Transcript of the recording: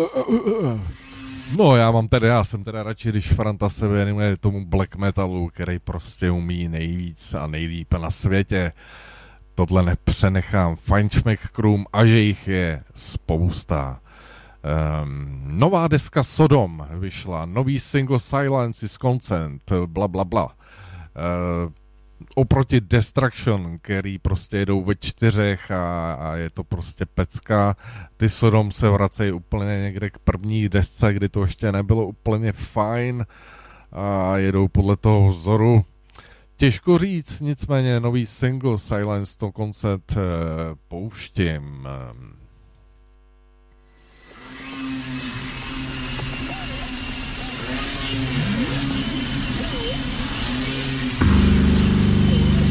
No, já jsem teda radši, když Franta se věnuje tomu black metalu, který prostě umí nejvíc a nejlíp na světě. Tohle nepřenechám Feinschmeck-krům a že jich je spousta. Nová deska Sodom vyšla, nový single Silence is Consent, bla bla bla. Oproti Destruction, který prostě jedou ve 4 a je to prostě pecka, ty Sodom se vracejí úplně někde k první desce, kdy to ještě nebylo úplně fajn a jedou podle toho vzoru. Těžko říct, nicméně nový single Silence to Consent pouštím.